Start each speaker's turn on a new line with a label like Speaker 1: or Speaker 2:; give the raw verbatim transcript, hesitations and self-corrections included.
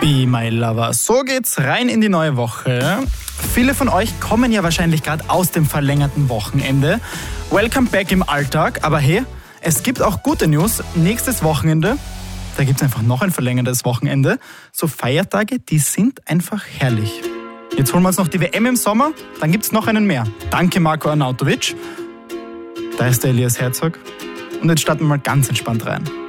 Speaker 1: Be My Lover. So geht's rein in die neue Woche. Viele von euch kommen ja wahrscheinlich gerade aus dem verlängerten Wochenende. Welcome back im Alltag. Aber hey, es gibt auch gute News. Nächstes Wochenende, da gibt's einfach noch ein verlängertes Wochenende. So Feiertage, die sind einfach herrlich. Jetzt holen wir uns noch die W M im Sommer, dann gibt's noch einen mehr. Danke Marko Arnautovic. Da ist der Elias Herzog. Und jetzt starten wir mal ganz entspannt rein.